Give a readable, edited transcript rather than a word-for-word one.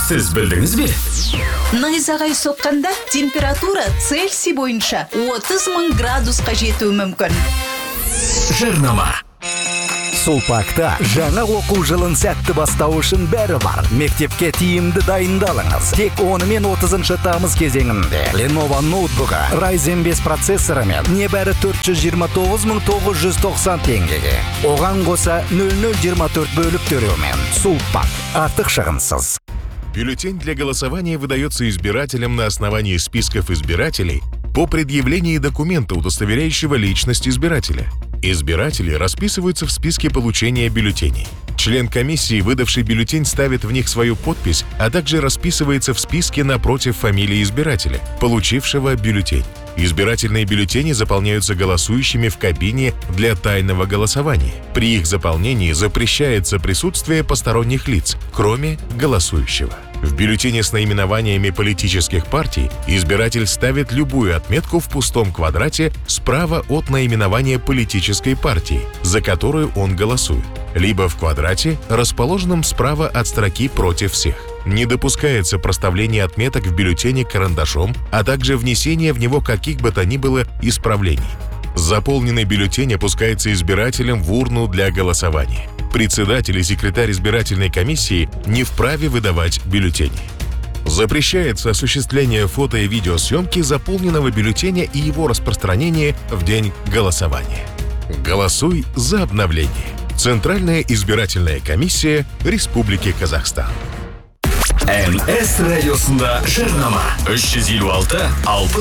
Сіз білдіңіз бе? Найзағай соққанда температура Цельсий бойынша 30.000 градусқа жетуі мүмкін. Жарнама. Сулпакта жаңа оқу жылын сәтті бастау үшін бәрі бар. Мектепке тиімді дайындалыңыз. Тек 10 мен 30 тамыз кезеңінде Lenovo ноутбугі Ryzen 5 процессорымен небәрі 429.990 теңгеге. Оған қоса 0024 бөліп төлеумен. Сулпак артық шығынсыз. Бюллетень для голосования выдается избирателям на основании списков избирателей по предъявлении документа, удостоверяющего личность избирателя. Избиратели расписываются в списке получения бюллетеней. Член комиссии, выдавший бюллетень, ставит в них свою подпись, а также расписывается в списке напротив фамилии избирателя, получившего бюллетень. Избирательные бюллетени заполняются голосующими в кабине для тайного голосования. При их заполнении запрещается присутствие посторонних лиц, кроме голосующего. В бюллетене с наименованиями политических партий избиратель ставит любую отметку в пустом квадрате справа от наименования политической партии, за которую он голосует, либо в квадрате, расположенном справа от строки «Против всех». Не допускается проставление отметок в бюллетене карандашом, а также внесение в него каких бы то ни было исправлений. Заполненный бюллетень опускается избирателем в урну для голосования. Председатель и секретарь избирательной комиссии не вправе выдавать бюллетени. Запрещается осуществление фото- и видеосъемки заполненного бюллетеня и его распространение в день голосования. Голосуй за обновление. Центральная избирательная комиссия Республики Казахстан. МС радиосында жарнама. 356 60